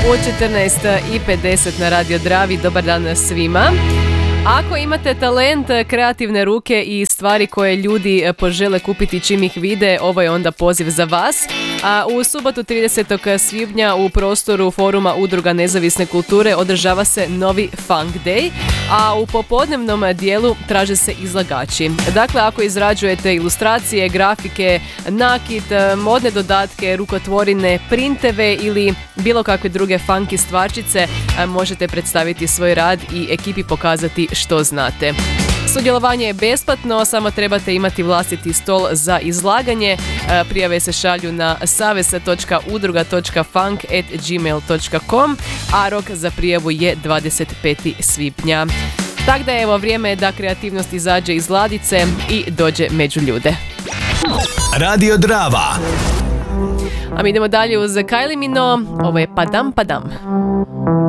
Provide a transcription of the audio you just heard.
U 14:50 na Radio Dravi. Dobar dan svima. Ako imate talent, kreativne ruke i stvari koje ljudi požele kupiti čim ih vide, ovo je onda poziv za vas. A u subotu 30. svibnja u prostoru Foruma Udruga nezavisne kulture održava se novi Funk Day, a u popodnevnom dijelu traže se izlagači. Dakle, ako izrađujete ilustracije, grafike, nakit, modne dodatke, rukotvorine, printeve ili bilo kakve druge funky stvarčice, možete predstaviti svoj rad i ekipi pokazati što znate. Sudjelovanje je besplatno, samo trebate imati vlastiti stol za izlaganje. Prijave se šalju na savez.udruga.funk@gmail.com, a rok za prijavu je 25. svibnja. Tako da evo, vrijeme je da kreativnost izađe iz ladice i dođe među ljude. Radio Drava. A mi idemo dalje uz Kylie Minogue. Ovo je Padam Padam.